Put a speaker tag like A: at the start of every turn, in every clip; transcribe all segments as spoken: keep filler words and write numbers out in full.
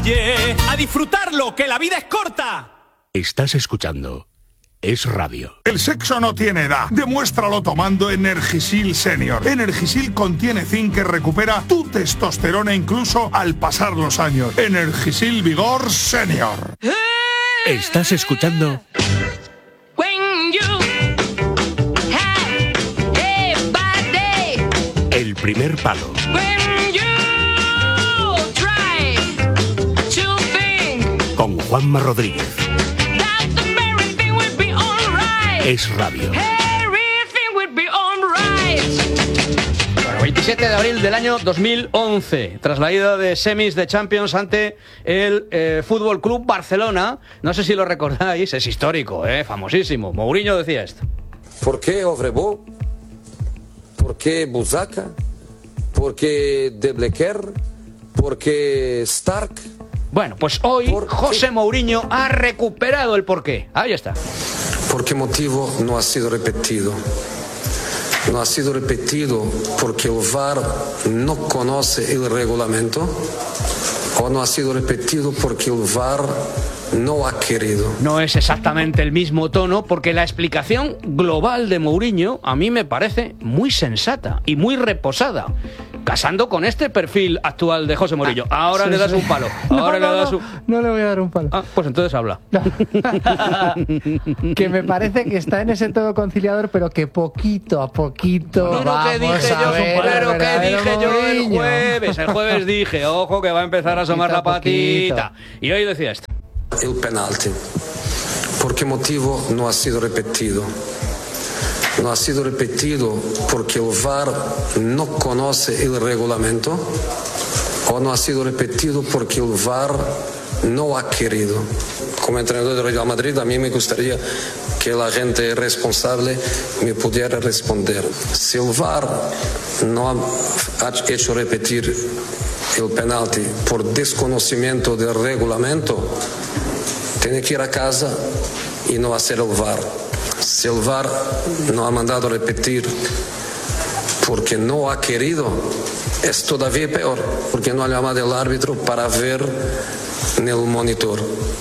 A: Yeah, ¡a disfrutarlo, que la vida es corta!
B: Estás escuchando Es Radio.
C: El sexo no tiene edad. Demuéstralo tomando Energisil Senior. Energisil contiene zinc que recupera tu testosterona incluso al pasar los años. Energisil Vigor Senior.
B: Estás escuchando El Primer Palo. Con Juanma Rodríguez. Es Radio.
D: Bueno, veintisiete de abril del año dos mil once, tras la ida de semis de Champions ante el eh, Fútbol Club Barcelona. No sé si lo recordáis, es histórico, eh, famosísimo. Mourinho decía esto.
E: ¿Por qué Ovrebo? ¿Por qué Buzaca? ¿Por qué De Blecker? ¿Por qué Stark?
D: Bueno, pues hoy José Mourinho ha recuperado el porqué. Ahí está.
E: ¿Por qué motivo no ha sido repetido? No ha sido repetido porque el V A R no conoce el reglamento, o no ha sido repetido porque el V A R no ha querido.
D: No es exactamente el mismo tono, porque la explicación global de Mourinho a mí me parece muy sensata y muy reposada, casando con este perfil actual de José Mourinho. Ahora
F: sí,
D: le das
F: sí.
D: un palo.
F: no,
D: Ahora
F: no,
D: le das
F: no,
D: un...
F: no le voy a dar un palo.
D: Ah, pues entonces habla.
F: No. Que me parece que está en ese todo conciliador, pero que poquito a poquito
D: Pero
F: vamos
D: que dije
F: a
D: yo,
F: ver
D: pero
F: al
D: que
F: verdadero
D: dije yo el
F: Mourinho.
D: jueves. El jueves dije, ojo, que va a empezar a asomar la
F: Poquito,
D: patita. Y hoy decía esto.
E: El penalti. ¿Por qué motivo no ha sido repetido? No ha sido repetido porque el V A R no conoce el reglamento, o no ha sido repetido porque el V A R no ha querido. Como entrenador del Real Madrid, a mí me gustaría que la gente responsable me pudiera responder. Si el V A R no ha hecho repetir el penalti por desconocimiento del reglamento, tiene que ir a casa y no hacer el V A R. Si el V A R no ha mandado repetir porque no ha querido, es todavía peor, porque no ha llamado el árbitro para ver en el monitor.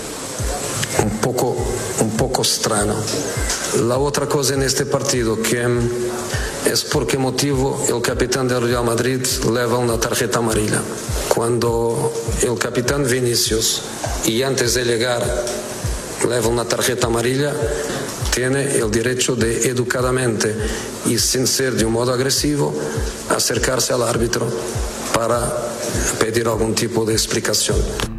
E: Un poco, un poco extraño. La otra cosa en este partido que es por qué motivo el capitán del Real Madrid lleva una tarjeta amarilla. Cuando el capitán Vinicius, y antes de llegar, lleva una tarjeta amarilla, tiene el derecho de educadamente y sin ser de un modo agresivo acercarse al árbitro para pedir algún tipo de explicación.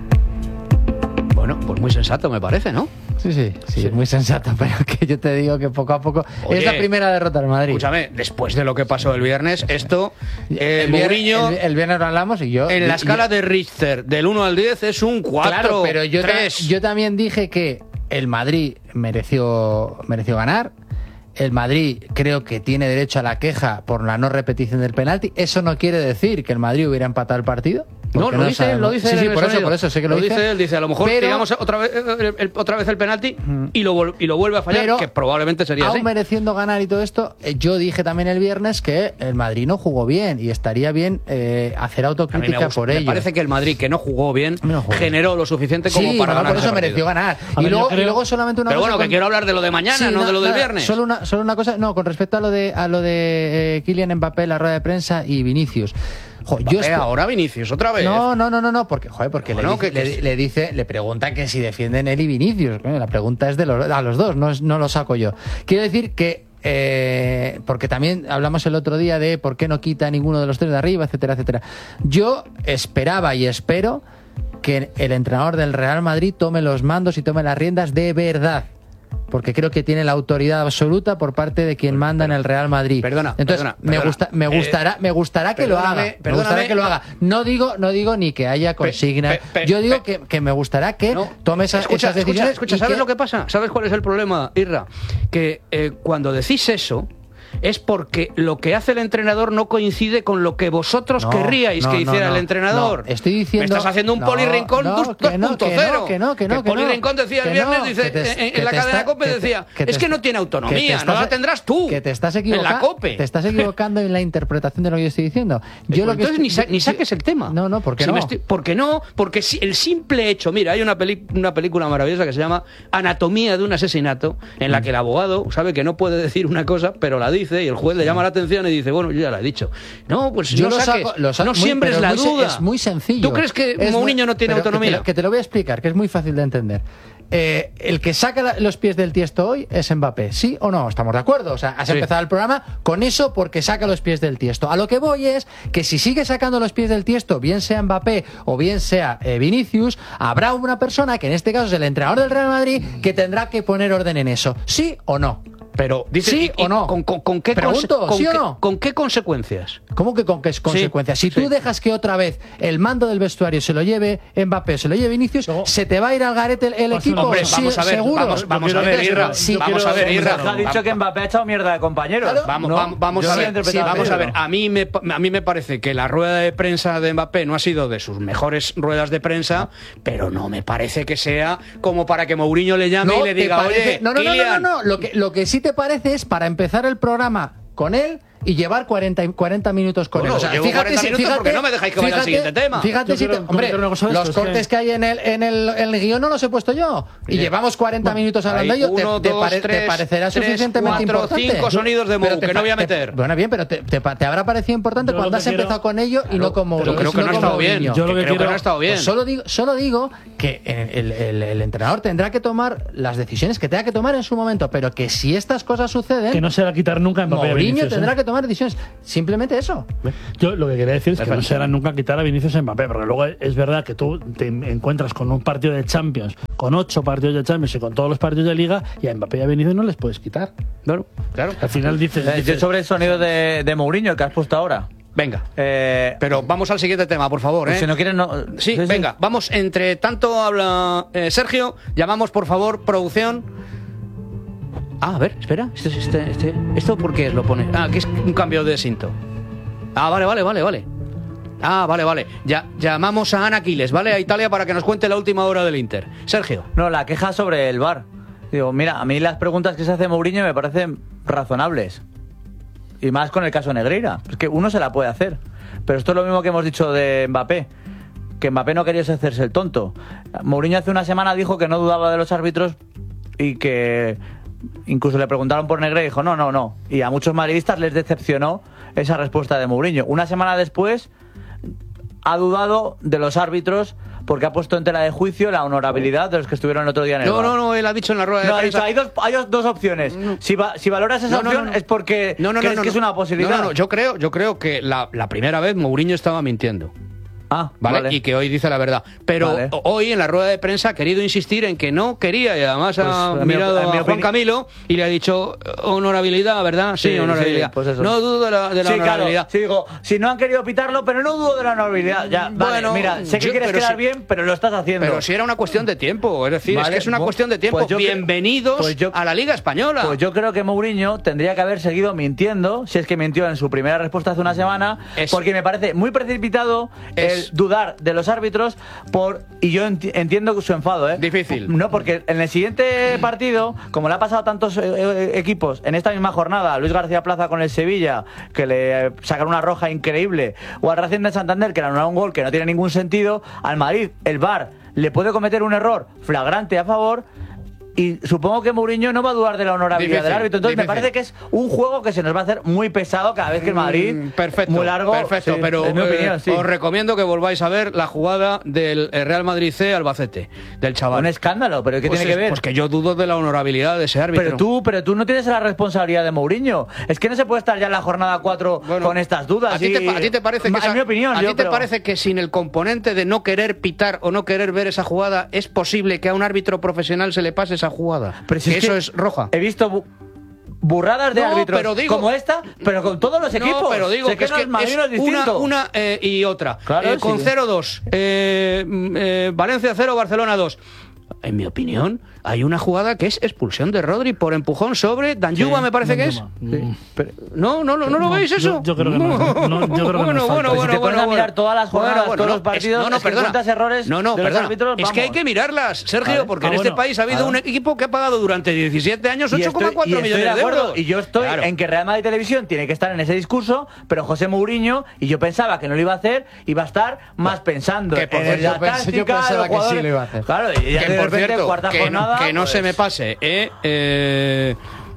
D: Bueno, pues muy sensato me parece, ¿no?
F: Sí, sí, sí, es muy sensato, pero que yo te digo que poco a poco
D: Oye,
F: es la primera derrota del Madrid.
D: Escúchame, después de lo que pasó el viernes, esto, eh,
F: el, viernes,
D: Mourinho,
F: el, el viernes lo hablamos y yo...
D: en
F: y,
D: la escala
F: y,
D: de Richter, del uno al diez, es un cuatro.
F: Claro, pero yo,
D: tres.
F: ta, yo también dije que el Madrid mereció, mereció ganar. El Madrid creo que tiene derecho a la queja por la no repetición del penalti. Eso no quiere decir que el Madrid hubiera empatado el partido.
D: No, lo
F: no
D: dice él, lo dice
F: sí,
D: él.
F: Sí,
D: en
F: por
D: el
F: eso,
D: sonido.
F: por eso sé que lo,
D: lo
F: dice.
D: dice él. Dice, a lo mejor
F: pero,
D: tiramos otra vez el, el, otra vez el penalti y lo, y lo vuelve a fallar,
F: pero,
D: que probablemente sería
F: aún
D: así.
F: mereciendo ganar y todo esto, eh, yo dije también el viernes que el Madrid no jugó bien y estaría bien eh, hacer autocrítica
D: me gusta,
F: por
D: me
F: ello.
D: Me parece que el Madrid, que no jugó bien,
F: no jugó
D: generó
F: bien.
D: lo suficiente como
F: sí,
D: para
F: no,
D: ganar.
F: por eso
D: ese
F: mereció
D: partido.
F: ganar.
D: A
F: Y,
D: ver,
F: luego,
D: creo...
F: y luego solamente una
D: Pero
F: cosa.
D: bueno, que
F: con...
D: quiero hablar de lo de mañana,
F: sí,
D: no, no de lo del
F: nada,
D: viernes.
F: Solo una, solo una cosa, no, con respecto a lo de a lo de eh, Kylian Mbappé, la rueda de prensa y Vinicius. Jo,
D: Mbappé,
F: yo esp...
D: ahora Vinicius, otra vez.
F: No, no, no, no, no, porque, joder, porque
D: bueno,
F: le, dice,
D: que,
F: le,
D: que...
F: le dice, le pregunta que si defienden él y Vinicius. La pregunta es de los, a los dos, no, es, no lo saco yo. Quiero decir que Eh, porque también hablamos el otro día de por qué no quita a ninguno de los tres de arriba, etcétera, etcétera. Yo esperaba y espero que el entrenador del Real Madrid tome los mandos y tome las riendas de verdad, porque creo que tiene la autoridad absoluta por parte de quien manda en el Real Madrid.
D: Perdona,
F: entonces
D: perdona,
F: me
D: perdona.
F: gusta, me gustará, me gustará que lo haga, me gustará que lo haga. No digo, no digo ni que haya consigna. Pe, pe, pe, Yo digo pe, que, que me gustará que no, tome esas,
D: escucha,
F: esas decisiones.
D: Escucha, escucha ¿sabes
F: que...
D: lo que pasa? ¿Sabes cuál es el problema, Irra? Que eh, cuando decís eso, es porque lo que hace el entrenador no coincide con lo que vosotros
F: No,
D: querríais
F: no,
D: que hiciera
F: no, no,
D: el entrenador.
F: no, estoy diciendo...
D: Me estás haciendo un
F: no,
D: Poli Rincón
F: no,
D: dos
F: que no,
D: punto
F: que
D: cero.
F: no, que no, que no, que
D: Poli
F: no,
D: Rincón decía el
F: que
D: viernes,
F: no,
D: dice,
F: que te-
D: en, en
F: que
D: la
F: te
D: cadena
F: está-
D: COPE
F: que te-
D: decía,
F: que te
D: es que
F: está-
D: no tiene
F: que te
D: autonomía,
F: estás-
D: no la tendrás tú.
F: Que te estás
D: en la
F: equivocando.
D: COPE.
F: Te estás equivocando en la interpretación de lo que yo estoy diciendo. Yo
D: Pues
F: lo que
D: entonces
F: estoy-
D: ni, sa- ni saques el tema.
F: No, no, ¿por qué
D: Si
F: no?
D: me estoy- ¿Por qué no? Porque si el simple hecho, mira, hay una, peli- una película maravillosa que se llama Anatomía de un asesinato, en la que el abogado sabe que no puede decir una cosa, pero la dice y el juez le llama la atención y dice, bueno, yo ya la he dicho. No, pues
F: Yo
D: no
F: lo
D: saques,
F: saco- lo saco
D: no
F: muy-
D: siembres
F: pero
D: la
F: es muy se-
D: duda.
F: Es muy sencillo.
D: ¿Tú crees que
F: Es
D: Mourinho
F: muy-
D: no tiene
F: pero que te
D: autonomía?
F: lo- Que te, lo voy a explicar, que es muy fácil de entender. Eh, el que saca la- los pies del tiesto hoy es Mbappé, ¿sí o no? ¿Estamos de acuerdo? O sea, has
D: Sí.
F: empezado el programa con eso porque saca los pies del tiesto. A lo que voy es que si sigue sacando los pies del tiesto, bien sea Mbappé o bien sea eh, Vinicius, habrá una persona, que en este caso es el entrenador del Real Madrid, que tendrá que poner orden en eso, ¿sí o no?
D: Pero dice,
F: ¿Sí
D: y- y
F: o no?
D: ¿Con, con- con qué,
F: Pregunto,
D: conse- con
F: ¿sí o
D: qué-
F: no?
D: ¿con qué consecuencias?
F: ¿Cómo que con qué consecuencias? Si tú
D: sí.
F: dejas que otra vez el mando del vestuario se lo lleve Mbappé, se lo lleve Vinicius,
G: Luego-
F: se te va a ir al garete el, el
G: Pasa
F: equipo.
G: una
D: Hombre,
G: cosa.
F: Sí,
D: vamos a ver,
F: seguro.
D: vamos, vamos
G: Yo
D: a
G: quiero-
D: ver, Irra.
F: Sí,
D: vamos a ver,
G: quiero-
D: Irra.
H: Ha dicho que Mbappé ha echado mierda de compañeros.
F: Claro.
D: Vamos,
H: ¿no?
D: vamos, vamos
H: Yo
D: a
H: lo he
D: ver,
H: interpretado
D: sí, vamos
H: así,
D: a ver.
H: ¿no?
D: A mí me pa- a mí me parece que la rueda de prensa de Mbappé no ha sido de sus mejores ruedas de prensa, pero no me parece que sea como para que Mourinho le llame y
F: No,
D: le
F: ¿te
D: diga,
F: parece?
D: oye,
F: no, no, no, no, no,
D: Kylian,
F: no. Lo que, lo que sí te parece es para empezar el programa con él y llevar cuarenta, y- cuarenta minutos con
D: Bueno,
F: él. O sea,
D: llevo
F: fíjate
D: cuarenta
F: si-
D: minutos
F: fíjate-
D: porque no me dejáis que vaya al
F: fíjate-
D: siguiente tema.
F: Fíjate
G: Yo
F: si te-
G: quiero
F: hombre,
G: comentar una cosa de
F: los
G: esto, es
F: cortes
G: que-
F: que hay en el, en el, en el guión no los he puesto yo. Y
D: Oye,
F: llevamos cuarenta minutos hablando de
D: hay
F: ello. Te,
D: uno,
F: te
D: dos,
F: pare- te
D: tres,
F: parecerá
D: tres,
F: suficientemente
D: cuatro,
F: importante.
D: cinco sonidos de
F: Pero
D: Mou,
F: te
D: que no
F: pa-
D: voy a
F: te-
D: meter.
F: Bueno, bien, pero te, te pa- te habrá parecido importante
G: Yo lo
F: cuando
G: que
F: has
G: quiero-
F: empezado con ello y no como
D: Pero creo que no ha
F: como
D: estado bien.
F: Mourinho.
G: Yo lo que
D: creo que
G: quiero-
D: no ha estado bien.
F: Pues solo digo, solo digo que el, el- el entrenador tendrá que tomar las decisiones que tenga que tomar en su momento, pero que si estas cosas suceden,
G: Que no se va a quitar nunca a Mbappé a
F: Mourinho
G: Vinicius, ¿eh?
F: tendrá que tomar decisiones. Simplemente eso.
G: Yo lo que quería decir es que no se hará nunca quitar a Vinicius a Mbappé, porque luego es verdad que tú te encuentras con un partido de Champions, con ocho partidos de Champions y con todos los partidos de Liga, y a Mbappé y a Vinicius no les puedes quitar.
D: Claro, claro.
G: Al final dices...
H: Eh, yo
G: dices-
H: sobre el sonido de, de Mourinho, el que has puesto ahora.
D: Venga.
H: Eh,
D: Pero vamos al siguiente tema, por favor, ¿eh?
H: si no quieres, no.
D: Sí, venga, vamos, entre tanto habla eh, Sergio, llamamos por favor, producción. Ah, a ver, espera, este, este, este, ¿esto por qué lo pone? Ah, que es un cambio de cinto. Ah, vale, vale, vale, vale. Ah, vale, vale. Ya, llamamos a Ana Aquiles, ¿vale? A Italia para que nos cuente la última hora del Inter. Sergio.
H: No, la queja sobre el V A R. Digo, mira, a mí las preguntas que se hace Mourinho me parecen razonables. Y más con el caso Negreira. Es que uno se la puede hacer. Pero esto es lo mismo que hemos dicho de Mbappé. Que Mbappé no quería hacerse el tonto. Mourinho hace una semana dijo que no dudaba de los árbitros y que incluso le preguntaron por Negreira y dijo no, no, no. Y a muchos madridistas les decepcionó esa respuesta de Mourinho. Una semana después ha dudado de los árbitros porque ha puesto en tela de juicio la honorabilidad de los que estuvieron el otro día en el
D: No,
H: V A R.
D: no, no, él ha dicho en la rueda de
H: No, ha dicho,
D: prensa.
H: hay, dos, hay dos- dos opciones. Si, va- si valoras esa
D: No, no,
H: opción
D: no, no.
H: es porque
D: No, no, no,
H: crees
D: no,
H: que es
D: no.
H: una posibilidad.
D: No, no, no, yo creo, yo creo que la, la primera vez Mourinho estaba mintiendo.
H: Ah,
D: ¿Vale?
H: vale.
D: Y que hoy dice la verdad. Pero
H: Vale.
D: hoy en la rueda de prensa ha querido insistir en que no quería y además
H: Pues,
D: ha
H: en mi
D: mirado
H: op- en mi
D: a Juan
H: opini-
D: Camilo y le ha dicho honorabilidad, ¿verdad? Sí,
H: Sí,
D: honorabilidad.
H: sí, pues eso.
D: No dudo de la, de la
H: Sí, claro.
D: honorabilidad.
H: Sí, digo, si no han querido pitarlo, pero no dudo de la honorabilidad. Ya, vale,
D: Bueno,
H: mira, sé que
D: yo-
H: quieres
D: pero
H: quedar
D: si-
H: bien, pero lo estás haciendo.
D: Pero si era una cuestión de tiempo, es decir, es
H: Vale,
D: que es una
H: bu-
D: cuestión de tiempo.
H: pues yo cre-
D: Bienvenidos
H: pues yo-
D: a la Liga Española.
H: Pues yo creo que Mourinho tendría que haber seguido mintiendo, si es que mintió en su primera respuesta hace una semana,
D: Es-
H: porque me parece muy precipitado
D: Es-
H: el dudar de los árbitros por y yo enti- entiendo su enfado, ¿eh?
D: Difícil.
H: No, porque en el siguiente partido, como le ha pasado a tantos eh, eh, equipos en esta misma jornada, a Luis García Plaza con el Sevilla, que le eh, sacaron una roja increíble, o al Racing de Santander, que le anularon un gol que no tiene ningún sentido, al Madrid, el V A R le puede cometer un error flagrante a favor. Y supongo que Mourinho no va a dudar de la honorabilidad
D: Difícil,
H: del árbitro. Entonces me
D: difícil.
H: parece que es un juego que se nos va a hacer muy pesado cada vez que el Madrid.
D: Mm, perfecto,
H: muy largo.
D: perfecto,
H: Sí,
D: pero
H: es mi opinión,
D: eh,
H: sí.
D: os recomiendo que volváis a ver la jugada del eh, Real Madrid C Albacete, del chaval.
H: Un escándalo, pero ¿qué
D: Pues
H: tiene
D: es-
H: que ver?
D: Pues que yo dudo de la honorabilidad de ese árbitro.
H: Pero tú, pero tú no tienes la responsabilidad de Mourinho. Es que no se puede estar ya en la jornada cuatro
D: Bueno,
H: con estas dudas.
D: ¿A ti, te,
H: y-
D: pa- a ti te parece que
H: En
D: esa-
H: mi opinión,
D: ¿a
H: yo,
D: ti te
H: pero-
D: parece que sin el componente de no querer pitar o no querer ver esa jugada es posible que a un árbitro profesional se le pase esa jugada?
H: Pero si
D: que
H: es
D: eso
H: que
D: es roja.
H: He visto bu- burradas de
D: No,
H: árbitros
D: pero digo-
H: como esta, pero con todos los equipos.
D: No, pero digo
H: Sé
D: que, es,
H: no
D: que
H: es Madrid
D: es
H: no es
D: una,
H: distinto.
D: una eh, y otra.
H: Claro,
D: Eh, con
H: sí.
D: cero dos. Eh, mm, eh, Valencia cero, Barcelona dos. en mi opinión, hay una jugada que es expulsión de Rodri por empujón sobre Danjuma,
G: Sí,
D: me parece que
G: Danjuma.
D: es.
G: Sí.
D: Sí. Pero- no, no, no, ¿no lo
G: No,
D: veis eso?
G: yo- yo creo que no. No, yo creo que no es
D: bueno,
G: falta.
D: bueno,
G: Pues
H: si
D: bueno,
H: te pones
D: bueno,
H: a mirar
D: bueno.
H: todas las jornadas, todos los
D: es-
H: partidos,
D: no, no,
H: es que
D: perdona.
H: encuentras errores
D: no, no,
H: de los
D: perdona.
H: árbitros,
D: Es que hay
H: vamos.
D: que mirarlas, Sergio,
H: Vale.
D: porque
H: Ah,
D: en este
H: bueno,
D: país ha habido
H: claro.
D: un equipo que ha pagado durante diecisiete años
H: Y
D: ocho
H: estoy-
D: coma cuatro
H: y estoy
D: millones de
H: acuerdo,
D: euros.
H: Y yo estoy
D: Claro.
H: en que Real Madrid Televisión tiene que estar en ese discurso, pero José Mourinho, y yo pensaba que no lo iba a hacer, iba a estar más pensando
D: Que, por
H: en
D: cierto,
H: la
F: yo pensé-
H: táctica,
F: yo pensaba
H: de los
F: que sí
H: jugadores.
F: lo iba a hacer.
H: Claro, y ya
D: que
H: de
D: por
H: repente,
D: cierto,
H: cuarta
D: que, no-
H: jornada,
D: que no
H: pues,
D: se me pase, ¿eh? eh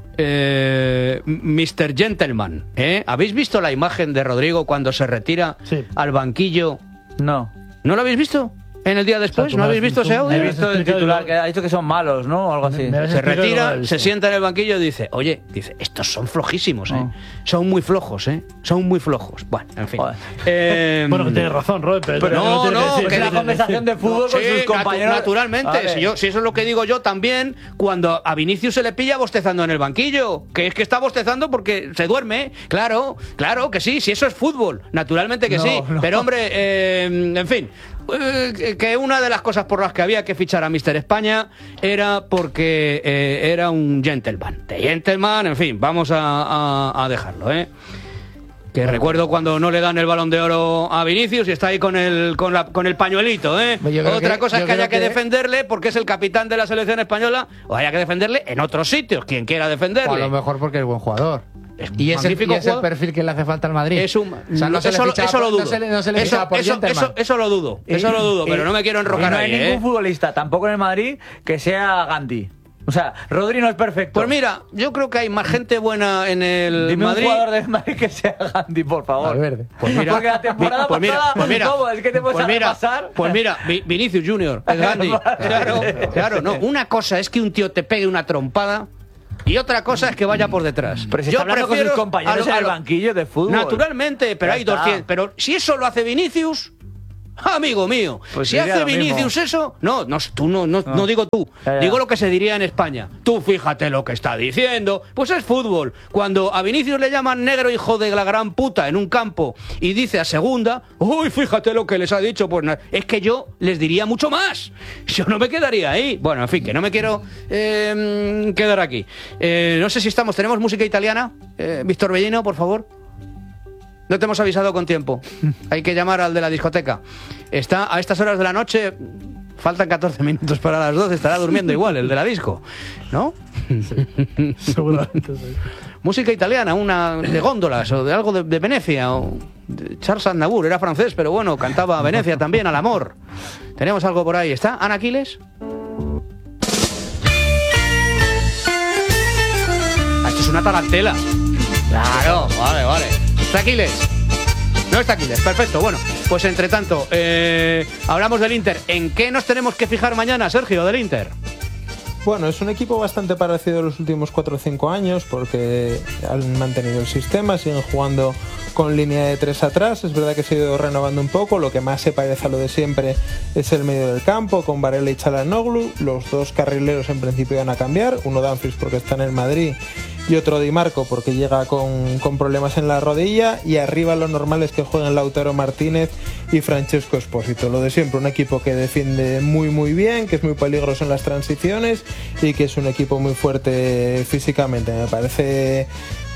D: eh, mister Gentleman, ¿eh? ¿Habéis visto la imagen de Rodrigo cuando se retira
G: Sí.
D: al banquillo?
H: No.
D: ¿No lo habéis visto? ¿En el día después?
G: Exacto,
D: ¿No
G: me
D: habéis
G: has-
D: visto ese
G: tú-
H: He
D: audio?
G: me
H: visto el
G: explicado
H: titular
G: yo.
H: que ha dicho que son malos, ¿no? O algo así.
G: Me- me-
D: Se
G: Explica y lo
D: retira,
G: he visto.
D: se sienta en el banquillo y dice, oye, dice, estos son flojísimos, ¿eh?
H: Oh.
D: Son muy flojos, ¿eh? Son muy flojos. Bueno, en fin.
H: Joder.
D: Eh,
G: Bueno, que tienes razón, Robert, pero,
D: Pero
G: no,
D: no,
G: tiene que
D: no,
G: decir,
D: que
G: tiene
D: la
G: que
H: conversación
G: decir.
H: de fútbol con
D: Sí,
H: sus
D: natu-
H: compañeros.
D: naturalmente,
H: Vale.
D: si, yo, si eso es lo que digo yo también, cuando a Vinicius se le pilla bostezando en el banquillo, que es que está bostezando porque se duerme, claro, claro que sí, si eso es fútbol, naturalmente que
H: No,
D: sí,
H: no.
D: pero hombre, eh, en fin, eh, que una de las cosas por las que había que fichar a mister España era porque eh, era un gentleman, de gentleman, en fin, vamos a, a- a dejarlo, ¿eh? Que recuerdo cuando no le dan el Balón de Oro a Vinicius y está ahí con el con, la, con el pañuelito, ¿eh?
F: Yo creo
D: Otra
F: que-
D: cosa es
F: yo
D: que haya
F: creo
D: que,
F: que-
D: defenderle porque es el capitán de la selección española o haya que defenderle en otros sitios, quien quiera
F: O a
D: defenderle.
F: lo mejor porque es buen jugador.
D: Es
F: y es, el,
D: magnífico
F: y es el
D: jugador.
F: perfil que le hace falta al Madrid.
D: Es un,
F: O sea, no se le
D: eso, lo-
F: fichaba
D: eso lo
F: por-
D: dudo.
F: No se le, no se le
D: eso,
F: fichaba por
D: eso,
F: gentleman.
D: eso, eso lo dudo. Eso lo dudo,
H: Y-
D: pero no me quiero enrocar
H: y no
D: ahí,
H: hay ningún
D: ¿eh?
H: futbolista, tampoco en el Madrid, que sea Gandhi. O sea, Rodri no es perfecto.
D: Pues mira, yo creo que hay más gente buena en el
H: Dime
D: Madrid.
H: un jugador del Madrid que sea Gandhi, por favor.
F: Valverde.
D: Pues mira,
H: Porque la temporada
D: pues mira,
H: pasada,
D: pues mira,
H: ¿cómo? Es que te puedes
D: pues mira,
H: pasar.
D: Pues mira, Vi- Vinicius Junior, es Gandhi. Claro, claro, no. Una cosa es que un tío te pegue una trompada y otra cosa es que vaya por detrás.
H: Pero si está hablando con sus
D: prefiero
H: compañeros
D: a lo-
H: en
D: a
H: el
D: lo-
H: banquillo de fútbol.
D: Naturalmente, pero
H: Ya
D: hay
H: está.
D: doscientos. Pero si eso lo hace Vinicius, amigo mío,
H: Pues
D: si
H: diría
D: hace
H: lo
D: Vinicius
H: mismo.
D: eso, no, no, tú no, no,
H: No.
D: no digo tú,
H: Ya, ya.
D: digo lo que se diría en España. Tú fíjate lo que está diciendo. Pues es fútbol. Cuando a Vinicius le llaman negro hijo de la gran puta en un campo y dice a segunda, uy, fíjate lo que les ha dicho, pues na- es que yo les diría mucho más. Yo no me quedaría ahí. Bueno, en fin, que no me quiero eh, quedar aquí. Eh, no sé si estamos, ¿tenemos música italiana? Eh, Víctor Bellino, por favor. No te hemos avisado con tiempo. Hay que llamar al de la discoteca. Está a estas horas de la noche. Faltan catorce minutos para las doce. Estará durmiendo igual el de la disco, ¿no?
G: Seguramente sí.
D: Música italiana, una de góndolas o de algo de, de Venecia. O de Charles Aznavour, era francés, pero bueno, cantaba Venecia también, al amor. Tenemos algo por ahí. ¿Está Ana Aquiles? Ah, esto es una tarantela. Claro, vale, vale. ¿Está Aquiles? No está Aquiles, perfecto. Bueno, pues entre tanto, eh, hablamos del Inter. ¿En qué nos tenemos que fijar mañana, Sergio, del Inter?
I: Bueno, es un equipo bastante parecido a los últimos cuatro o cinco años porque han mantenido el sistema, siguen jugando con línea de tres atrás. Es verdad que se ha ido renovando un poco. Lo que más se parece a lo de siempre es el medio del campo, con Varela y Çalhanoğlu. Los dos carrileros en principio van a cambiar. Uno Dumfries porque está en el Madrid y otro Di Marco porque llega con, con problemas en la rodilla. Y arriba lo normal es que jueguen Lautaro Martínez y Francesco Espósito. Lo de siempre, un equipo que defiende muy muy bien, que es muy peligroso en las transiciones y que es un equipo muy fuerte físicamente. Me parece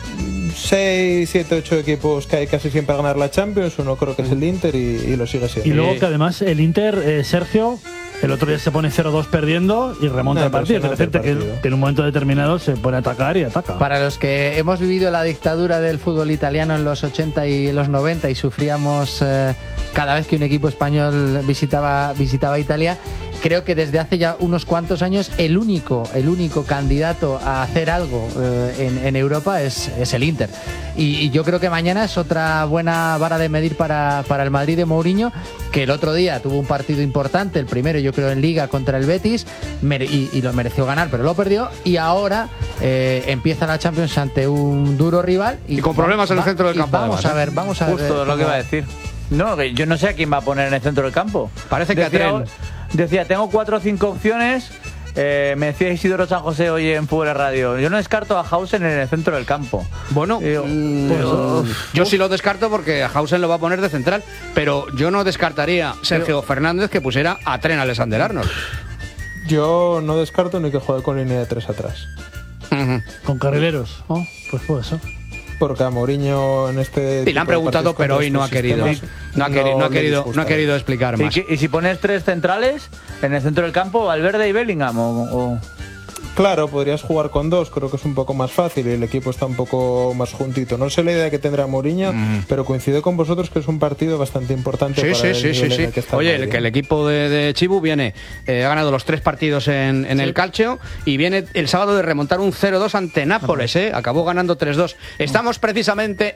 I: seis, siete, ocho equipos que hay casi siempre a ganar la Champions. Uno creo que es el Inter y, y lo sigue siendo.
G: Y luego que además el Inter, eh, Sergio, el otro día se pone cero dos perdiendo y remonta
I: No,
G: el partido. Quiero
I: impresionante
G: decirte
I: el
G: que,
I: partido.
G: que en un momento determinado se pone a atacar y ataca.
F: Para los que hemos vivido la dictadura del fútbol italiano en los ochenta y los noventa y sufríamos eh, cada vez que un equipo español visitaba, visitaba Italia, creo que desde hace ya unos cuantos años el único, el único candidato a hacer algo eh, en, en Europa es, es el Inter. Y, y yo creo que mañana es otra buena vara de medir para, para el Madrid de Mourinho, que el otro día tuvo un partido importante, el primero yo creo en Liga contra el Betis, mere- y, y lo mereció ganar, pero lo perdió, y ahora eh, empieza la Champions ante un duro rival.
D: Y con problemas en el centro del
F: y
D: campo,
F: Vamos
D: además,
F: a ver, vamos a ver.
H: Justo lo que iba a decir. No, que yo no sé a quién va a poner en el centro del campo.
D: Parece que a
H: decía,
D: Tren.
H: decía, tengo cuatro o cinco opciones. Eh, me decía Isidoro San José hoy en Fútbol Radio. Yo no descarto a Hausen en el centro del campo.
D: Bueno,
H: Digo,
D: mm,
H: pues,
D: yo,
H: uf,
D: yo sí lo descarto porque a Hausen lo va a poner de central, pero yo no descartaría Sergio Fernández que pusiera a Tren Alexander Arnold.
I: Yo no descarto ni que juegue con línea de tres atrás.
G: Uh-huh. Con carrileros, ¿no? Pues puede ser.
I: Porque a Mourinho en este...
D: Sí, le han preguntado, pero hoy no ha querido. No ha querido, no ha querido, no ha querido explicar más.
H: ¿Y, y si pones tres centrales en el centro del campo, Valverde y Bellingham o...? o...
I: Claro, podrías jugar con dos, creo que es un poco más fácil y el equipo está un poco más juntito. No sé la idea que tendrá Mourinho, mm. pero coincido con vosotros que es un partido bastante importante
D: sí,
I: para
D: sí,
I: el
D: sí,
I: nivel
D: sí,
I: en el que
D: sí.
I: está
D: Oye,
I: el
D: el, que el equipo de, de Chibu viene, eh, ha ganado los tres partidos en, en sí. el Calcio y viene el sábado de remontar un cero dos ante Nápoles, ¿eh? Acabó ganando tres dos. Estamos precisamente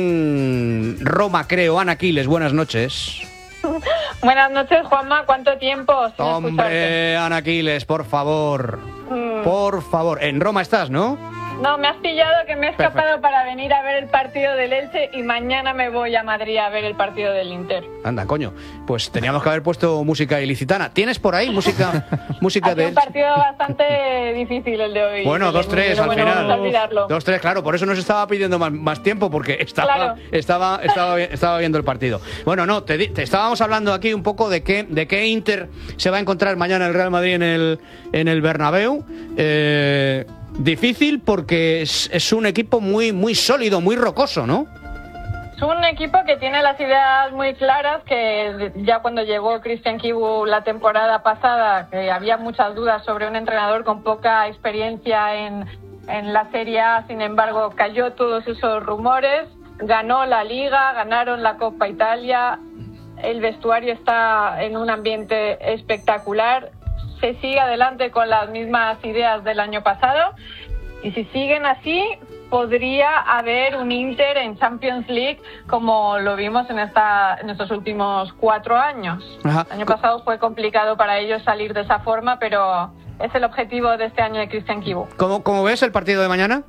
D: en Roma, creo. Ana Quiles, buenas noches.
J: Buenas noches, Juanma. ¿Cuánto tiempo sin
D: Hombre,
J: escucharte?
D: Ana Quiles, por favor.
J: Mm.
D: Por favor. En Roma estás, ¿no?
J: No, me has pillado que me he escapado
D: Perfecto.
J: para venir a ver el partido del Elche y mañana me voy a Madrid a ver el partido del Inter.
D: Anda, coño. Pues teníamos que haber puesto música ilicitana. ¿Tienes por ahí música música
J: Ha sido
D: de
J: un partido bastante difícil el de hoy.
D: Bueno, dos tres al
J: bueno,
D: final.
J: Vamos a olvidarlo.
D: dos tres, claro, por eso nos estaba pidiendo más, más tiempo, porque estaba,
J: Claro.
D: estaba, estaba, estaba viendo el partido. Bueno, no, te, di- te estábamos hablando aquí un poco de qué, de qué Inter se va a encontrar mañana el Real Madrid en el, en el Bernabéu. Eh, difícil porque es, es un equipo muy, muy sólido, muy rocoso, ¿no?
J: Es un equipo que tiene las ideas muy claras, que ya cuando llegó Christian Kibu la temporada pasada, que había muchas dudas sobre un entrenador con poca experiencia en, en la Serie A, sin embargo cayó todos esos rumores, ganó la Liga, ganaron la Copa Italia, el vestuario está en un ambiente espectacular, se sigue adelante con las mismas ideas del año pasado y si siguen así podría haber un Inter en Champions League como lo vimos en esta en estos últimos cuatro años.
D: Ajá.
J: El año pasado fue complicado para ellos salir de esa forma, pero es el objetivo de este año de Christian Kibu.
D: ¿Cómo, cómo ves el partido de mañana?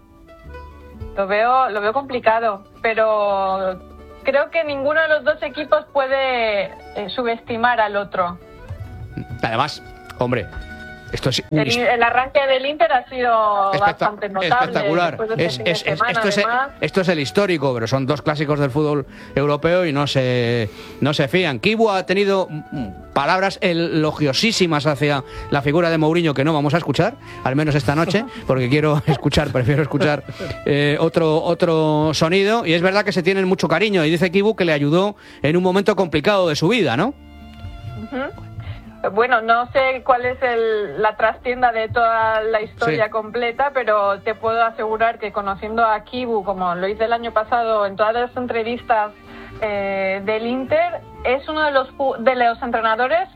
J: Lo veo, lo veo complicado, pero creo que ninguno de los dos equipos puede eh, subestimar al otro.
D: Además, hombre, esto es un
J: El, el arranque del Inter ha sido
D: Espectac-
J: bastante notable.
D: espectacular.
J: después de
D: Es-
J: este fin de
D: es- es-
J: semana,
D: esto, es,
J: además.
D: esto es el histórico, pero son dos clásicos del fútbol europeo y no se, no se fían. Kibu ha tenido mm, palabras elogiosísimas hacia la figura de Mourinho que no vamos a escuchar, al menos esta noche, porque quiero escuchar, prefiero escuchar eh, otro, otro sonido. Y es verdad que se tienen mucho cariño y dice Kibu que le ayudó en un momento complicado de su vida, ¿no?
J: Ujú. Bueno, no sé cuál es el, la trastienda de toda la historia
D: Sí.
J: completa, pero te puedo asegurar que conociendo a Kibu, como lo hice el año pasado en todas las entrevistas eh, del Inter, es uno de los, ju- de los entrenadores,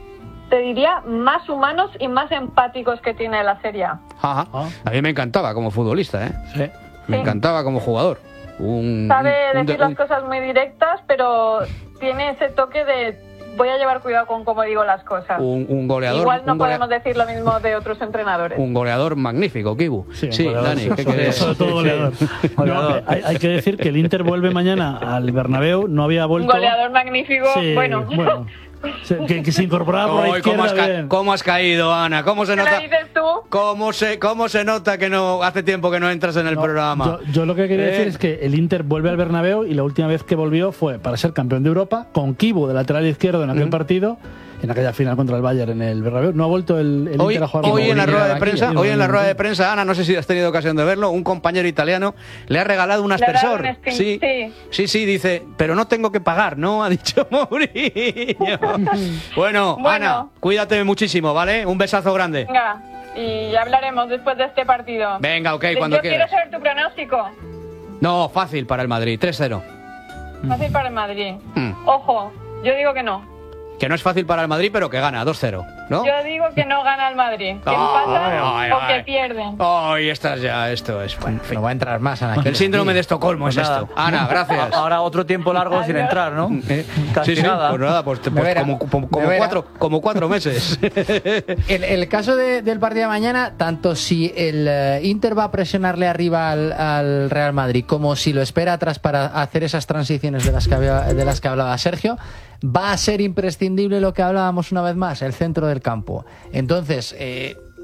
J: te diría, más humanos y más empáticos que tiene la Serie A.
D: Ajá. A mí me encantaba como futbolista, ¿eh?
G: Sí.
D: Me
J: Sí.
D: encantaba como jugador. Un,
J: Sabe
D: un- un-
J: decir las cosas muy directas, pero tiene ese toque de voy a llevar cuidado con cómo digo las cosas.
D: un, un goleador.
J: Igual no
D: un golea-
J: podemos decir lo mismo de otros entrenadores.
D: Un goleador magnífico, Kibu.
G: Sí,
D: Sí,
G: goleador,
D: Dani, ¿qué
G: sobre,
D: quieres?
G: sobre todo goleador. No, hay, hay que decir que el Inter vuelve mañana al Bernabéu, no había
J: Un
G: vuelto.
J: goleador magnífico,
G: Sí,
J: bueno.
G: bueno, se- que, que se incorporaba por la
D: Ay, ¿cómo,
G: izquierda.
D: has ca-
G: bien.
D: cómo has caído, Ana? ¿Cómo se
J: ¿Qué
D: nota?
J: le dices tú?
D: ¿Cómo se, ¿Cómo se nota que no hace tiempo que no entras en el
G: No,
D: programa?
G: Yo, yo lo que quería
D: Eh.
G: decir es que el Inter vuelve al Bernabéu y la última vez que volvió fue para ser campeón de Europa con Kibu de lateral izquierdo en aquel partido, en aquella final contra el Bayern en el Bernabéu. No ha vuelto el, el
D: Hoy,
G: Inter a jugar
D: hoy
G: con
D: en la
G: Mourinho
D: rueda de
G: banquilla.
D: prensa,
G: Y
D: hoy en la
G: Mourinho,
D: rueda de
G: sí.
D: prensa, Ana, no sé si has tenido ocasión de verlo, un compañero italiano le ha regalado un
J: Le ha dado
D: aspersor.
J: un spin,
D: Sí,
J: sí.
D: sí, sí, dice, pero no tengo que pagar, ¿no? Ha dicho Mourinho. bueno,
J: Bueno.
D: Ana, cuídate muchísimo, ¿vale? Un besazo grande.
J: Venga, y hablaremos después de este partido.
D: Venga, ok, cuando
J: Yo
D: quieras.
J: quiero saber tu pronóstico.
D: No, fácil para el Madrid, tres cero.
J: Fácil para el Madrid.
D: Mm.
J: Ojo, yo digo que no.
D: Que no es fácil para el Madrid, pero que gana, dos cero, ¿no?
J: Yo digo que no gana el Madrid. Que
D: Ay,
J: empatan
D: ay,
J: o
D: ay.
J: que pierden.
D: Ay, estás ya, esto es. Bueno, en fin.
F: No va a entrar más, Ana.
D: El síndrome de Estocolmo es
H: Pues nada.
D: esto. Ana, gracias.
H: Ahora otro tiempo largo sin entrar, ¿no?
D: Eh, sí, sí,
H: Castigada.
D: pues nada, pues, te-
F: Me
D: pues
F: verá,
D: como, como,
F: me
D: como
F: verá.
D: cuatro, como cuatro meses.
F: El, el caso de- del partido de mañana, tanto si el eh, Inter va a presionarle arriba al, al Real Madrid como si lo espera atrás para hacer esas transiciones de las que, había- de las que hablaba Sergio, va a ser imprescindible lo que hablábamos una vez más, el centro del campo. Entonces, eh,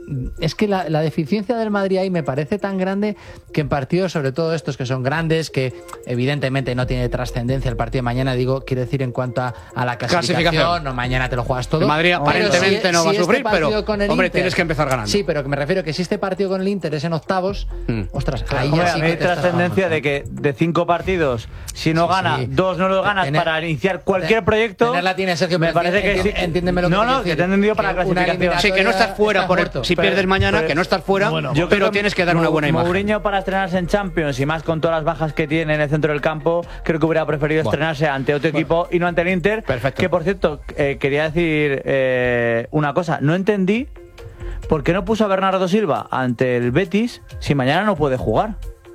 F: es que la, la deficiencia del Madrid ahí me parece tan grande que en partidos, sobre todo estos que son grandes, que evidentemente no tiene trascendencia el partido de mañana, digo, quiero decir en cuanto a, a la clasificación, clasificación, no mañana te lo juegas todo.
D: El Madrid aparentemente si, no va si a sufrir, este pero hombre, Inter, tienes que empezar ganando.
F: Sí, pero que me refiero que si este partido con el Inter es en octavos, mm. ostras, ahí
H: hombre,
F: ya sí
H: hay trascendencia de que de cinco partidos, si no sí, gana, sí. dos no los ganas tener, para iniciar cualquier proyecto.
F: Tenerla tiene Sergio,
H: me parece que sí.
F: Entiéndeme lo que
H: no, no, que te han entendido para la clasificación.
D: Sí, que no estás fuera por el, si pero, pierdes mañana, pero, que no estás fuera, bueno, yo pero tienes que dar una buena imagen.
H: Mourinho para estrenarse en Champions y más con todas las bajas que tiene en el centro del campo, creo que hubiera preferido bueno. estrenarse ante otro bueno. equipo y no ante el Inter.
D: Perfecto.
H: Que por cierto, eh, quería decir eh, una cosa, no entendí por qué no puso a Bernardo Silva ante el Betis si mañana no puede jugar.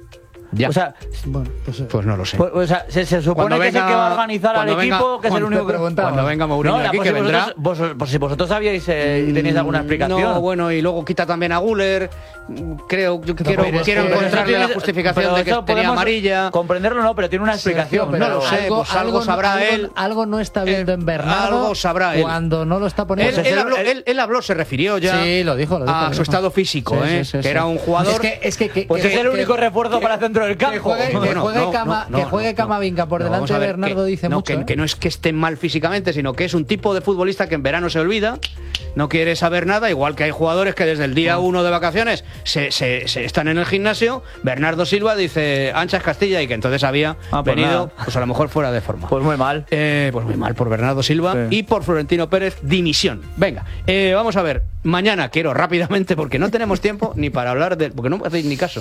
D: Ya.
H: O sea,
D: bueno, pues, pues no lo sé.
H: Pues, o sea, se, se supone venga, que es el que va a organizar al venga, equipo, que es el único que
D: preguntaba. Cuando venga Mourinho no, aquí, que vendrá.
H: Vos, vos, si vosotros sabíais eh, y tenéis alguna explicación.
D: No, bueno, y luego quita también a Guller. Creo, yo quiero, quiero encontrarle la justificación de que tenía amarilla.
H: Comprenderlo no, pero tiene una explicación.
F: Sergio,
D: no lo sé,
F: algo,
D: pues algo, algo sabrá
F: algo,
D: él.
F: Algo no está viendo en Bernardo.
D: Algo sabrá él.
F: Cuando no lo está poniendo.
D: Él, él, habló, él, él habló, se refirió ya.
F: Sí, lo dijo, lo dijo,
D: a
F: lo
D: su
F: dijo.
D: estado físico,
F: sí,
D: eh,
F: sí, sí,
D: que era un jugador.
F: Es que es que, que
H: pues
F: que,
H: es el único
F: que,
H: refuerzo
F: que,
H: para el centro del campo.
F: Que juegue, que
D: bueno,
F: juegue,
D: no,
F: Cama,
D: no,
F: que juegue
D: no,
F: Camavinga por
D: no,
F: delante de Bernardo
D: que,
F: dice
D: no,
F: mucho.
D: Que,
F: ¿eh?
D: que no es que esté mal físicamente, sino que es un tipo de futbolista que en verano se olvida, no quiere saber nada, igual que hay jugadores que desde el día uno de vacaciones se, se, se están en el gimnasio. Bernardo Silva dice Ancha es Castilla y que entonces había ah, pues venido, nada. pues a lo mejor fuera de forma.
H: Pues muy mal.
D: Eh, pues muy mal por Bernardo Silva sí. y por Florentino Pérez, dimisión. Venga, eh, vamos a ver. Mañana quiero rápidamente, porque no tenemos tiempo ni para hablar de... Porque no me hacéis ni caso.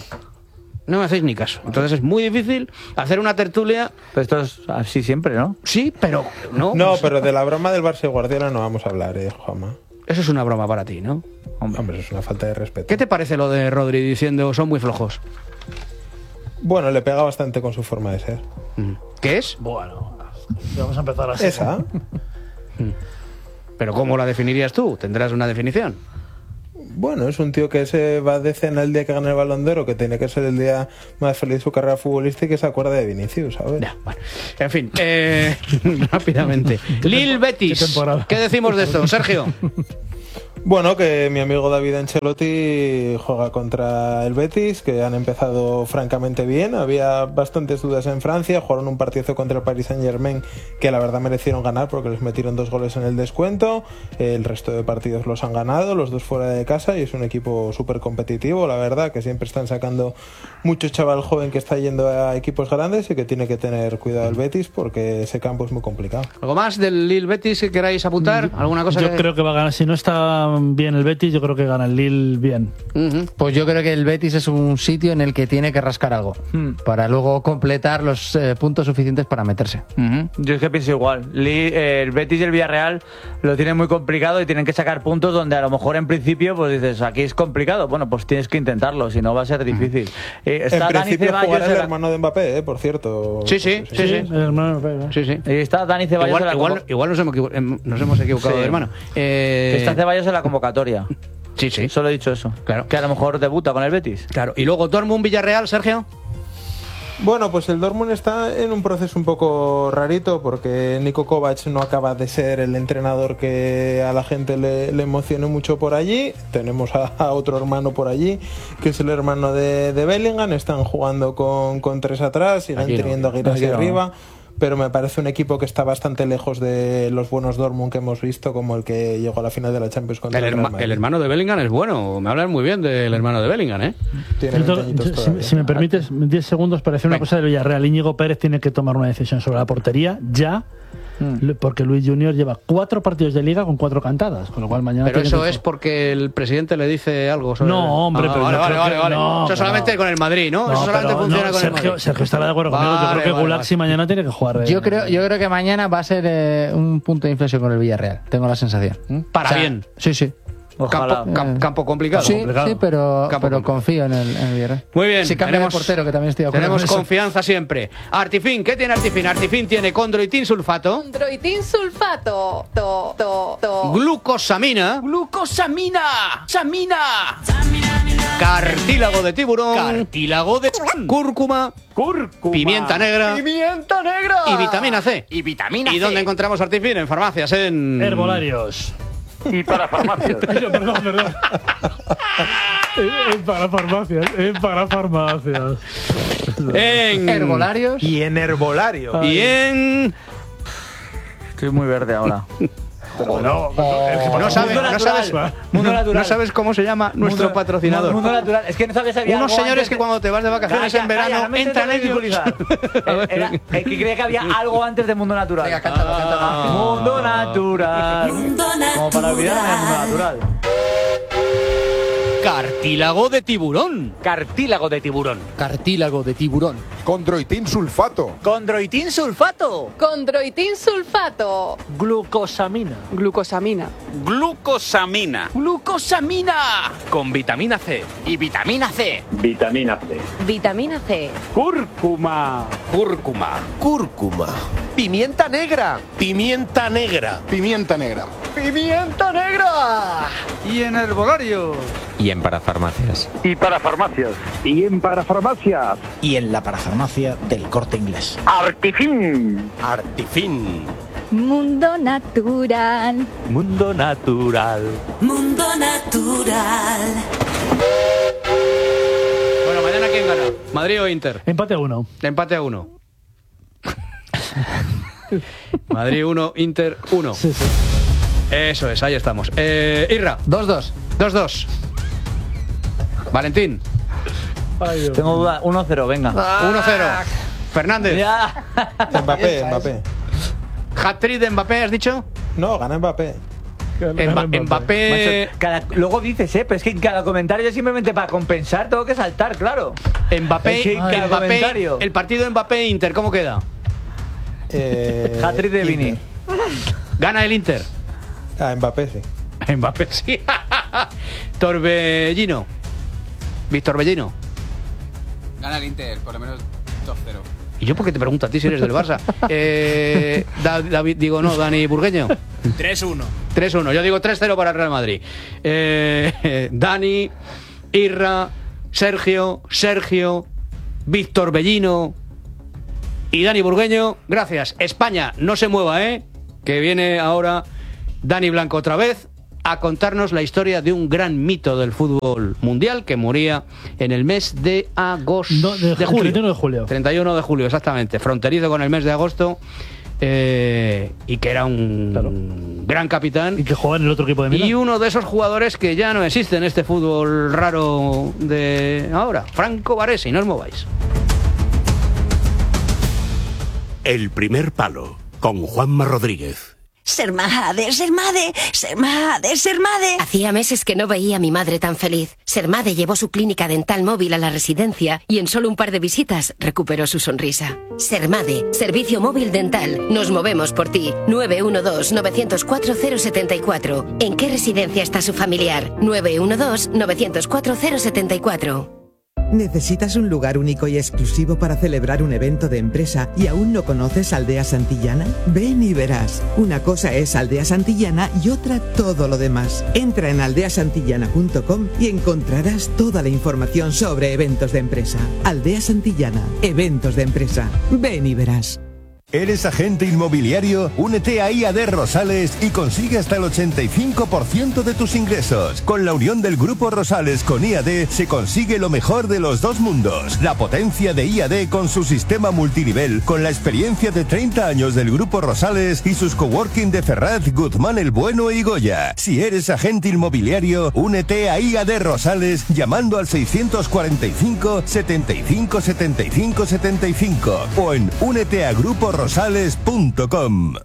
D: No me hacéis ni caso. Entonces es muy difícil hacer una tertulia.
H: Pero esto es así siempre, ¿no?
D: Sí, pero no.
I: No, pues, pero de la broma del Barça y Guardiola no vamos a hablar, eh, Juanma.
D: Eso es una broma para ti, ¿no?
I: Hombre, Hombre, eso es una falta de respeto.
D: ¿Qué te parece lo de Rodri diciendo son muy flojos?
I: Bueno, le pega bastante con su forma de ser.
D: ¿Qué es?
G: Bueno, vamos a empezar así.
I: ¿Esa?
D: ¿Pero cómo la definirías tú? ¿Tendrás una definición?
I: Bueno, es un tío que se va de cena el día que gana el Balón de Oro, que tiene que ser el día más feliz de su carrera futbolística y que se acuerda de Vinicius, ¿sabes?
D: Ya, bueno. En fin, eh, rápidamente. Lil Betis. ¿Qué, ¿Qué decimos de esto, Sergio?
I: Bueno, que mi amigo David Ancelotti juega contra el Betis, que han empezado francamente bien. Había bastantes dudas en Francia, jugaron un partido contra el Paris Saint-Germain que la verdad merecieron ganar porque les metieron dos goles en el descuento. El resto de partidos los han ganado, los dos fuera de casa, y es un equipo súper competitivo, la verdad, que siempre están sacando mucho chaval joven que está yendo a equipos grandes y que tiene que tener cuidado el Betis porque ese campo es muy complicado.
D: ¿Algo más del Lille Betis que queráis apuntar? ¿Alguna cosa?
G: Yo
D: que...
G: creo que va a ganar, si no está bien el Betis, yo creo que gana el Lille bien.
F: Uh-huh. Pues yo creo que el Betis es un sitio en el que tiene que rascar algo uh-huh. para luego completar los eh, puntos suficientes para meterse.
H: Uh-huh. Yo es que pienso igual. Lille, eh, el Betis y el Villarreal lo tienen muy complicado y tienen que sacar puntos donde a lo mejor en principio pues dices, aquí es complicado. Bueno, pues tienes que intentarlo, si no va a ser difícil. Uh-huh. Eh, está
I: en
H: Dani
I: principio
H: Ceballos
I: jugará el
H: la...
I: hermano de Mbappé, eh, por cierto.
D: Sí, sí, sí, sí. sí.
G: El hermano de Mbappé,
D: sí, sí.
H: Y está Dani Ceballos
D: igual,
H: en la
D: igual,
H: convo...
D: igual nos hemos, equivo- nos hemos equivocado
H: sí.
D: de hermano. Eh...
H: Que está Ceballos en la convocatoria.
D: Sí, sí.
H: Solo he dicho eso.
D: Claro.
H: Que a lo mejor debuta con el Betis.
D: Claro. Y luego Dortmund Villarreal, Sergio.
I: Bueno, pues el Dortmund está en un proceso un poco rarito porque Niko Kovac no acaba de ser el entrenador que a la gente le, le emocione mucho por allí. Tenemos a, a otro hermano por allí, que es el hermano de, de Bellingham. Están jugando con, con tres atrás, siguen
D: Aquí no,
I: teniendo a Guirassy
D: no.
I: arriba. Pero me parece un equipo que está bastante lejos de los buenos Dortmund que hemos visto, como el que llegó a la final de la Champions contra
D: El,
I: el,
D: herma,
I: Real Madrid.
D: el hermano de Bellingham es bueno. Me hablan muy bien del hermano de Bellingham, ¿eh?
I: Tiene
G: Yo,
I: veinte añitos
G: yo, si,
I: todavía.
G: si me permites diez segundos para decir una
D: Venga.
G: cosa del Villarreal. Íñigo Pérez tiene que tomar una decisión sobre la portería ya, mm. porque Luis Junior lleva cuatro partidos de liga con cuatro cantadas, con lo cual mañana
D: Pero
G: tiene
D: eso
G: que...
D: es porque el presidente le dice algo sobre...
G: No, hombre,
D: ah,
G: pero
D: vale,
G: yo
D: vale,
G: creo
D: vale,
G: que
D: vale.
G: no,
D: Eso solamente
G: no.
D: con el Madrid, ¿no?
G: No,
D: Eso solamente
G: pero
D: funciona
G: no,
D: con
G: Sergio,
D: el Madrid.
G: Sergio estará de acuerdo conmigo.
D: Vale,
G: Yo creo que
D: vale,
G: Gulaxi
D: vale.
G: mañana tiene que jugar. De...
F: Yo creo, yo creo que mañana va a ser eh, un punto de inflexión con el Villarreal. Tengo la sensación.
D: Para
F: O sea,
D: bien.
F: Sí, sí.
D: Campo, cam- campo complicado.
F: Sí,
D: complicado.
F: sí, pero,
D: Campo
F: pero
D: complicado.
F: confío en el, en el Villarreal.
D: Muy bien.
F: Si cambia
D: tenemos,
F: de portero, que también estoy de acuerdo
D: Tenemos
F: con eso.
D: confianza siempre. Artifin, ¿qué tiene Artifin? Artifin tiene condroitin sulfato,
K: Condroitin sulfato. To, to, to.
D: glucosamina,
A: ¡Glucosamina! ¡Samina!
D: cartílago de tiburón,
A: Cartílago de...
D: cúrcuma,
A: Cúrcuma.
D: pimienta negra
A: ¡Pimienta negra!
D: y vitamina C.
A: Y vitamina
D: ¿Y
A: C.
D: dónde encontramos Artifin? En farmacias, en...
G: Herbolarios.
L: Y para farmacias.
G: Eso, perdón, perdón. Es para farmacias, es para farmacias.
D: En
F: herbolarios.
I: Y en herbolario.
D: Y en...
H: Estoy muy verde ahora.
G: Bueno,
D: no sabes, no sabes,
H: Mundo
D: no,
H: natural.
D: no sabes cómo se llama nuestro
H: Mundo-
D: patrocinador.
H: Mundo natural. Es que no sabía si había
D: Unos
H: algo
D: señores
H: antes
D: que
H: de-
D: cuando te vas de vacaciones
H: Calla,
D: en verano
H: calla, no me
D: entran
H: intentes
D: ellos.
H: ridiculizar. Eh, era- Es que creía que había algo antes de Mundo Natural.
F: Venga, cántalo, cántalo.
H: Mundo Natural. Como para olvidarme del Mundo Natural.
D: Cartílago de tiburón.
H: Cartílago de tiburón.
F: Cartílago de tiburón.
M: Condroitín sulfato.
H: Condroitín sulfato.
K: Condroitín sulfato.
G: Glucosamina.
K: Glucosamina.
A: Glucosamina.
D: Glucosamina.
A: Con vitamina C.
D: Y vitamina C.
L: Vitamina C.
K: Vitamina C.
G: Cúrcuma.
A: Cúrcuma.
B: Cúrcuma. Pimienta negra. Pimienta negra.
M: Pimienta negra.
H: ¡Pimienta negra!
A: Y en herbolario.
N: Y en parafarmacias.
L: Y para farmacias. Y en parafarmacias.
O: Y en la parafarmacia del Corte Inglés.
L: Artifin.
B: Artifin.
K: Mundo natural.
H: Mundo natural.
K: Mundo natural.
D: Bueno, mañana ¿quién gana? ¿Madrid o Inter?
G: Empate a uno.
D: Empate a uno. Madrid uno, Inter uno.
G: Sí, sí.
D: Eso es, ahí estamos. Eh, Irra.
F: dos dos.
D: dos dos. Valentín.
G: Ay, Dios.
H: Tengo duda. uno cero, venga.
D: uno cero. Fernández.
H: Ya.
I: Mbappé, Mbappé.
D: Hat-trick de Mbappé, ¿has dicho?
I: No, gana Mbappé.
D: Mba- Mbappé.
H: Macho, cada- luego dices, eh, pero es que en cada comentario yo simplemente para compensar tengo que saltar, claro.
D: Mbappé.
H: Es que en cada
D: Mbappé
H: comentario.
D: el partido Mbappé-Inter, ¿cómo queda?
I: Eh,
H: Hat-trick de Vini.
I: Inter.
D: Gana el Inter.
I: Ah, Mbappé sí.
D: Mbappé, sí. Torbellino. Víctor Bellino.
A: Gana el Inter, por lo menos dos cero.
D: ¿Y yo por qué te pregunto a ti si eres del Barça? Eh, Da- David, digo, no, Dani Burgueño.
A: tres uno.
D: tres uno. Yo digo tres cero para el Real Madrid. Eh, Dani, Irra, Sergio, Sergio, Víctor Bellino y Dani Burgueño. Gracias. España, no se mueva, ¿eh? Que viene ahora Dani Blanco otra vez a contarnos la historia de un gran mito del fútbol mundial que moría en el mes de agosto.
G: No, de,
D: de julio.
G: treinta y uno de julio.
D: treinta y uno de julio, exactamente. Fronterizo con el mes de agosto. eh, y que era un
G: Claro.
D: gran capitán.
G: Y que juega en el otro equipo de Milán.
D: Y uno de esos jugadores que ya no existe en este fútbol raro de ahora. Franco Baresi, no os mováis.
B: El primer palo con Juanma Rodríguez.
P: Ser madre, ser madre, ser madre, ser madre. Hacía meses que no veía a mi madre tan feliz. Ser madre llevó su clínica dental móvil a la residencia y en solo un par de visitas recuperó su sonrisa. Ser madre, servicio móvil dental. Nos movemos por ti. nueve uno dos, nueve cero cuatro, cero siete cuatro. ¿En qué residencia está su familiar? nueve uno dos, nueve cero cuatro, cero siete cuatro.
Q: ¿Necesitas un lugar único y exclusivo para celebrar un evento de empresa y aún no conoces Aldea Santillana? Ven y verás. Una cosa es Aldea Santillana y otra todo lo demás. Entra en aldea santillana punto com y encontrarás toda la información sobre eventos de empresa. Aldea Santillana, eventos de empresa. Ven y verás.
R: ¿Eres agente inmobiliario? Únete a I A D Rosales y consigue hasta el ochenta y cinco por ciento de tus ingresos. Con la unión del Grupo Rosales con I A D se consigue lo mejor de los dos mundos. La potencia de I A D con su sistema multinivel, con la experiencia de treinta años del Grupo Rosales y sus coworking de Ferraz, Guzmán el Bueno y Goya. Si eres agente inmobiliario, únete a I A D Rosales llamando al seiscientos cuarenta y cinco, setenta y cinco, setenta y cinco, setenta y cinco o en únete a grupo rosales punto com.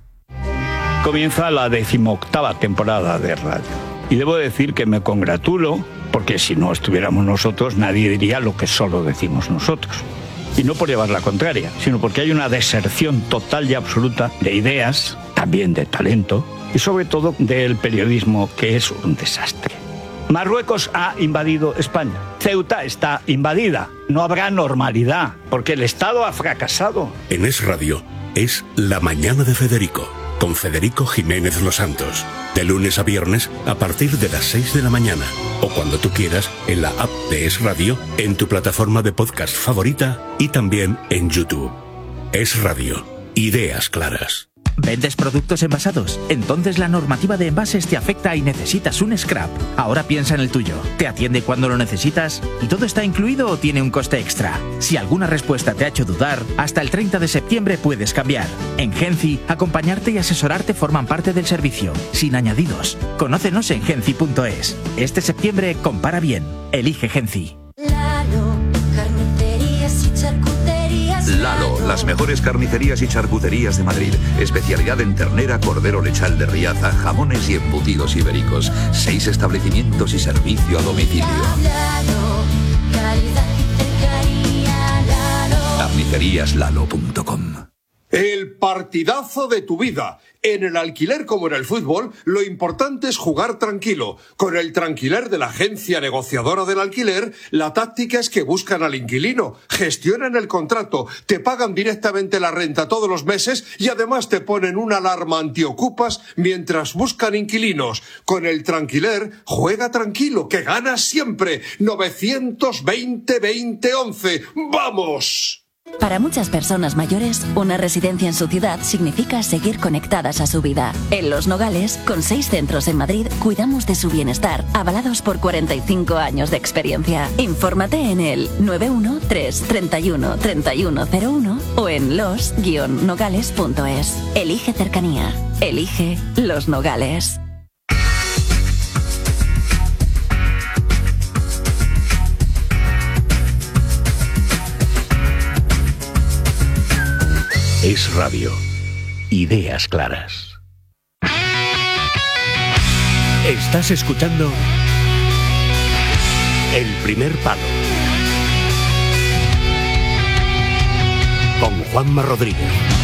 S: Comienza la decimoctava temporada de radio. Y debo decir que me congratulo, porque si no estuviéramos nosotros, nadie diría lo que solo decimos nosotros. Y no por llevar la contraria, sino porque hay una deserción total y absoluta de ideas, también de talento, y sobre todo del periodismo, que es un desastre. Marruecos ha invadido España. Ceuta está invadida. No habrá normalidad, porque el Estado ha fracasado.
B: En Es Radio es La Mañana de Federico, con Federico Jiménez Los Santos. De lunes a viernes a partir de las seis de la mañana. O cuando tú quieras en la app de Es Radio, en tu plataforma de podcast favorita y también en YouTube. Es Radio. Ideas claras.
O: ¿Vendes productos envasados? Entonces la normativa de envases te afecta y necesitas un scrap. Ahora piensa en el tuyo. ¿Te atiende cuando lo necesitas? ¿Y todo está incluido o tiene un coste extra? Si alguna respuesta te ha hecho dudar, hasta el treinta de septiembre puedes cambiar. En Genci, acompañarte y asesorarte forman parte del servicio, sin añadidos. Conócenos en genci punto es. Este septiembre compara bien. Elige Genci.
T: Lalo, las mejores carnicerías y charcuterías de Madrid. Especialidad en ternera, cordero lechal de Riaza, jamones y embutidos ibéricos. Seis establecimientos y servicio a domicilio. carnicerías lalo punto com.
U: El partidazo de tu vida. En el alquiler como en el fútbol, lo importante es jugar tranquilo. Con el Tranquiler de la agencia negociadora del alquiler, la táctica es que buscan al inquilino, gestionan el contrato, te pagan directamente la renta todos los meses y además te ponen una alarma antiocupas mientras buscan inquilinos. Con el Tranquiler, juega tranquilo, que ganas siempre. novecientos veinte veinte once. ¡Vamos!
V: Para muchas personas mayores, una residencia en su ciudad significa seguir conectadas a su vida. En Los Nogales, con seis centros en Madrid, cuidamos de su bienestar, avalados por cuarenta y cinco años de experiencia. Infórmate en el nueve uno tres, treinta y uno, treinta y uno cero uno o en los guion nogales punto es. Elige cercanía. Elige Los Nogales.
B: Es Radio. Ideas claras. Estás escuchando El Primer Palo con Juanma Rodríguez.